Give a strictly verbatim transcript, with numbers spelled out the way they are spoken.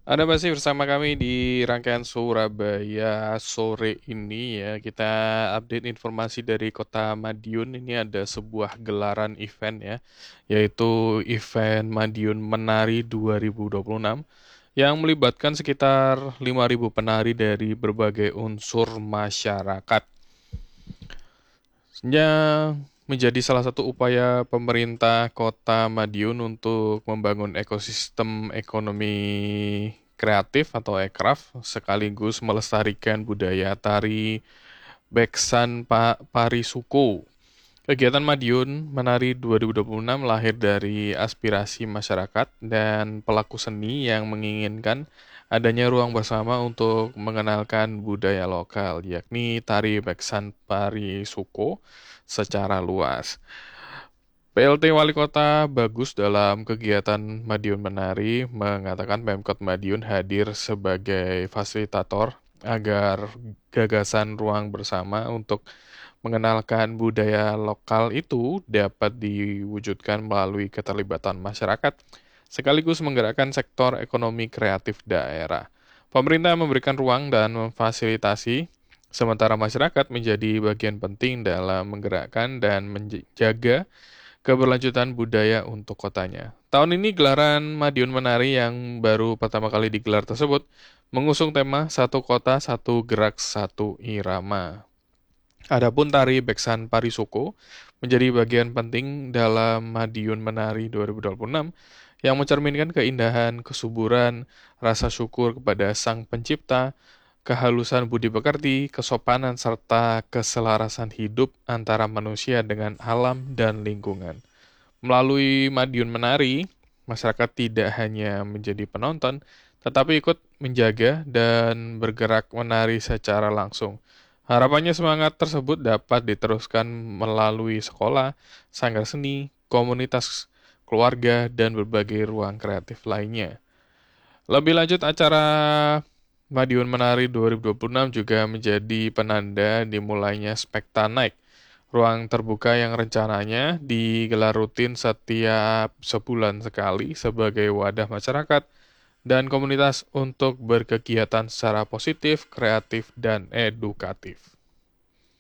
Anda masih bersama kami di rangkaian Surabaya sore ini ya. Kita update informasi dari Kota Madiun. Ini ada sebuah gelaran event ya, yaitu event Madiun Menari dua ribu dua puluh enam yang melibatkan sekitar lima ribu penari dari berbagai unsur masyarakat. Yang menjadi salah satu upaya pemerintah Kota Madiun untuk membangun ekosistem ekonomi kreatif atau ekraf sekaligus melestarikan budaya tari Beksan Pa- Parisuko. Kegiatan Madiun Menari dua ribu dua puluh enam lahir dari aspirasi masyarakat dan pelaku seni yang menginginkan adanya ruang bersama untuk mengenalkan budaya lokal, yakni tari Beksan Parisuko secara luas. P L T Wali Kota Bagus dalam kegiatan Madiun Menari mengatakan Pemkot Madiun hadir sebagai fasilitator agar gagasan ruang bersama untuk mengenalkan budaya lokal itu dapat diwujudkan melalui keterlibatan masyarakat, sekaligus menggerakkan sektor ekonomi kreatif daerah. Pemerintah memberikan ruang dan memfasilitasi, sementara masyarakat menjadi bagian penting dalam menggerakkan dan menjaga keberlanjutan budaya untuk kotanya. Tahun ini gelaran Madiun Menari yang baru pertama kali digelar tersebut mengusung tema Satu Kota, Satu Gerak, Satu Irama. Adapun tari Beksan Parisoko menjadi bagian penting dalam Madiun Menari dua ribu dua puluh enam yang mencerminkan keindahan, kesuburan, rasa syukur kepada Sang Pencipta, kehalusan budi pekerti, kesopanan, serta keselarasan hidup antara manusia dengan alam dan lingkungan. Melalui Madiun Menari, masyarakat tidak hanya menjadi penonton, tetapi ikut menjaga dan bergerak menari secara langsung. Harapannya semangat tersebut dapat diteruskan melalui sekolah, sanggar seni, komunitas keluarga, dan berbagai ruang kreatif lainnya. Lebih lanjut, acara Madiun Menari dua ribu dua puluh enam juga menjadi penanda dimulainya Spekta Night, ruang terbuka yang rencananya digelar rutin setiap sebulan sekali sebagai wadah masyarakat dan komunitas untuk berkegiatan secara positif, kreatif, dan edukatif.